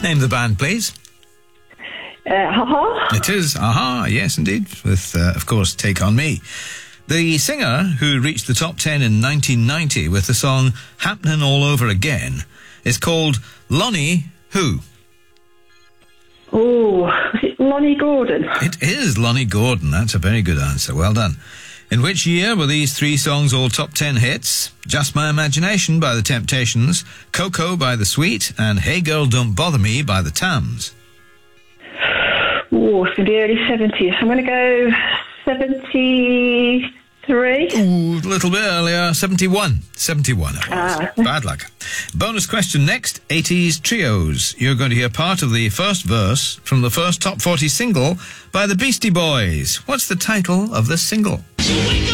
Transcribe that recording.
Name the band, please. Ha-ha. It is Aha, yes indeed, with, of course, Take On Me. The singer who reached the top 10 in 1990 with the song Happening All Over Again is called Lonnie who? Oh, was it Lonnie Gordon? It is Lonnie Gordon. That's a very good answer. Well done. In which year were these three songs all top 10 hits? Just My Imagination by The Temptations, Coco by The Sweet, and Hey Girl Don't Bother Me by The Tams. Oh, it's going to be early 70s. I'm going to go 73. Ooh, a little bit earlier. 71. 71 it was. Bad luck. Bonus question next. 80s trios. You're going to hear part of the first verse from the first top 40 single by the Beastie Boys. What's the title of this single?